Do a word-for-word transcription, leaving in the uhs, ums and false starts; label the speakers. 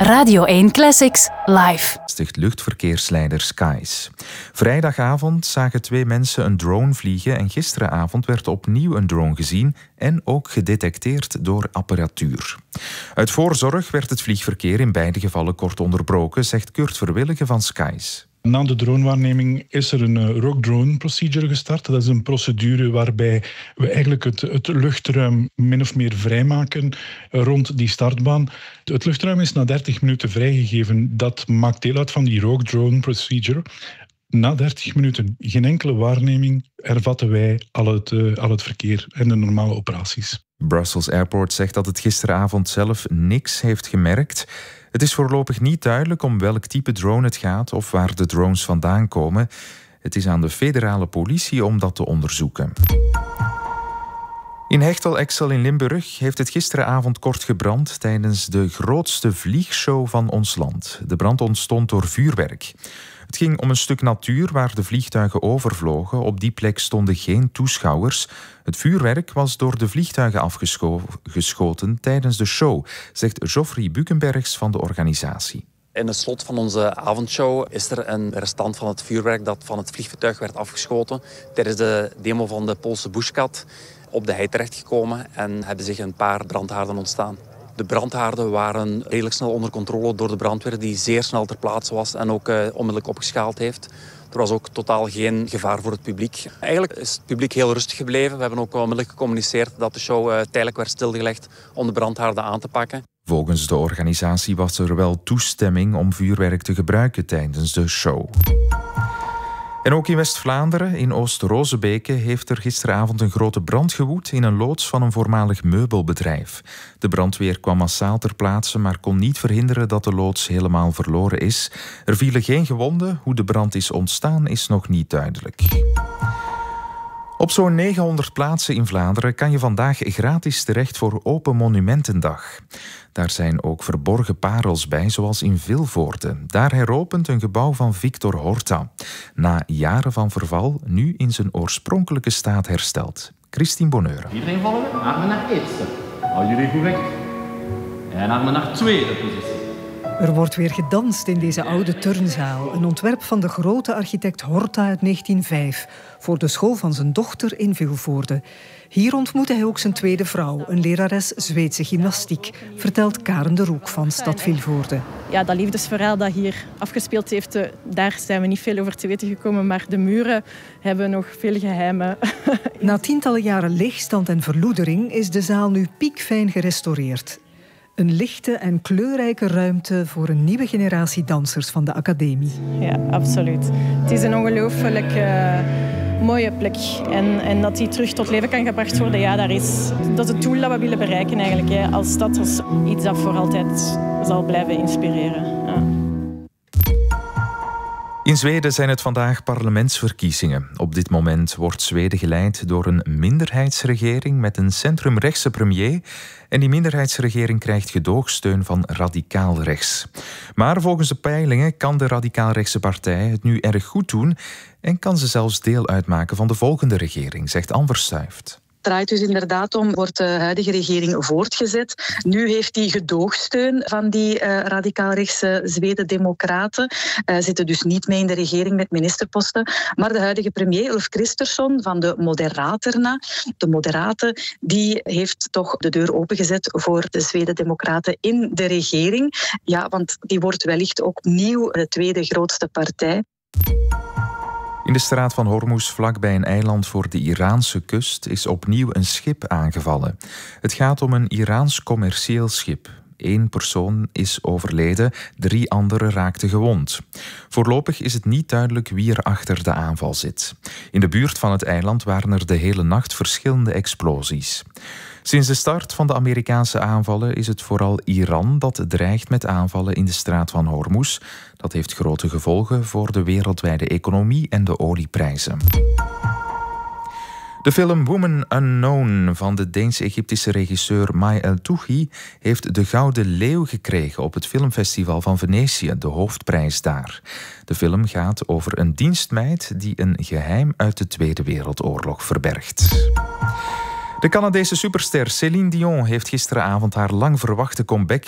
Speaker 1: Radio één Classics live.
Speaker 2: Sticht luchtverkeersleider Skies. Vrijdagavond zagen twee mensen een drone vliegen en gisteravond werd opnieuw een drone gezien en ook gedetecteerd door apparatuur. Uit voorzorg werd het vliegverkeer in beide gevallen kort onderbroken, zegt Kurt Verwillige van Skies.
Speaker 3: Na de dronewaarneming is er een uh, rogue drone procedure gestart. Dat is een procedure waarbij we eigenlijk het, het luchtruim min of meer vrijmaken uh, rond die startbaan. Het luchtruim is na dertig minuten vrijgegeven. Dat maakt deel uit van die rogue drone procedure. Na dertig minuten, geen enkele waarneming, hervatten wij al het, uh, al het verkeer en de normale operaties.
Speaker 2: Brussels Airport zegt dat het gisteravond zelf niks heeft gemerkt. Het is voorlopig niet duidelijk om welk type drone het gaat of waar de drones vandaan komen. Het is aan de federale politie om dat te onderzoeken. In Hechtel-Exel in Limburg heeft het gisteravond kort gebrand tijdens de grootste vliegshow van ons land. De brand ontstond door vuurwerk. Het ging om een stuk natuur waar de vliegtuigen overvlogen. Op die plek stonden geen toeschouwers. Het vuurwerk was door de vliegtuigen afgeschoten tijdens de show, zegt Geoffrey Bukenbergs van de organisatie.
Speaker 4: In het slot van onze avondshow is er een restant van het vuurwerk dat van het vliegtuig werd afgeschoten tijdens de demo van de Poolse bushkat op de hei terechtgekomen en hebben zich een paar brandhaarden ontstaan. De brandhaarden waren redelijk snel onder controle door de brandweer die zeer snel ter plaatse was en ook uh, onmiddellijk opgeschaald heeft. Er was ook totaal geen gevaar voor het publiek. Eigenlijk is het publiek heel rustig gebleven. We hebben ook onmiddellijk gecommuniceerd dat de show uh, tijdelijk werd stilgelegd om de brandhaarden aan te pakken.
Speaker 2: Volgens de organisatie was er wel toestemming om vuurwerk te gebruiken tijdens de show. En ook in West-Vlaanderen, in Oost-Rozebeke, heeft er gisteravond een grote brand gewoed in een loods van een voormalig meubelbedrijf. De brandweer kwam massaal ter plaatse, maar kon niet verhinderen dat de loods helemaal verloren is. Er vielen geen gewonden. Hoe de brand is ontstaan is nog niet duidelijk. Op zo'n negenhonderd plaatsen in Vlaanderen kan je vandaag gratis terecht voor Open Monumentendag. Daar zijn ook verborgen parels bij, zoals in Vilvoorde. Daar heropent een gebouw van Victor Horta. Na jaren van verval, nu in zijn oorspronkelijke staat hersteld. Christine Bonheur.
Speaker 5: Iedereen volgen? Armen naar eerste. Hou jullie goed weg. En armen naar tweede positie.
Speaker 6: Er wordt weer gedanst in deze oude turnzaal. Een ontwerp van de grote architect Horta uit negentien vijf... voor de school van zijn dochter in Vilvoorde. Hier ontmoette hij ook zijn tweede vrouw, een lerares Zweedse gymnastiek, vertelt Karen de Roek van Stad Vilvoorde.
Speaker 7: Ja, dat liefdesverhaal dat hier afgespeeld heeft, daar zijn we niet veel over te weten gekomen, maar de muren hebben nog veel geheimen.
Speaker 6: Na tientallen jaren leegstand en verloedering is de zaal nu piekfijn gerestaureerd. Een lichte en kleurrijke ruimte voor een nieuwe generatie dansers van de academie.
Speaker 7: Ja, absoluut. Het is een ongelooflijk uh, mooie plek. En, en dat die terug tot leven kan gebracht worden, ja, dat, is, dat is het doel dat we willen bereiken eigenlijk. Hè. Als stad, als iets dat voor altijd zal blijven inspireren. Ja.
Speaker 2: In Zweden zijn het vandaag parlementsverkiezingen. Op dit moment wordt Zweden geleid door een minderheidsregering met een centrumrechtse premier. En die minderheidsregering krijgt gedoogsteun van radicaal rechts. Maar volgens de peilingen kan de radicaal-rechtse partij het nu erg goed doen en kan ze zelfs deel uitmaken van de volgende regering, zegt Anne Verstuift.
Speaker 8: Het draait dus inderdaad om, wordt de huidige regering voortgezet. Nu heeft die gedoogsteun van die uh, radicaal-rechtse Zweden-democraten. Uh, zitten dus niet mee in de regering met ministerposten. Maar de huidige premier, Ulf Kristersson van de Moderaterna, de Moderaten, die heeft toch de deur opengezet voor de Zweden-democraten in de regering. Ja, want die wordt wellicht ook opnieuw de tweede grootste partij.
Speaker 2: In de straat van Hormuz, vlakbij een eiland voor de Iraanse kust, is opnieuw een schip aangevallen. Het gaat om een Iraans commercieel schip. Eén persoon is overleden, drie anderen raakten gewond. Voorlopig is het niet duidelijk wie er achter de aanval zit. In de buurt van het eiland waren er de hele nacht verschillende explosies. Sinds de start van de Amerikaanse aanvallen is het vooral Iran dat dreigt met aanvallen in de straat van Hormuz. Dat heeft grote gevolgen voor de wereldwijde economie en de olieprijzen. De film Woman Unknown van de Deens-Egyptische regisseur May El-Touhi heeft de Gouden Leeuw gekregen op het filmfestival van Venetië, de hoofdprijs daar. De film gaat over een dienstmeid die een geheim uit de Tweede Wereldoorlog verbergt. De Canadese superster Céline Dion heeft gisteravond haar lang verwachte comeback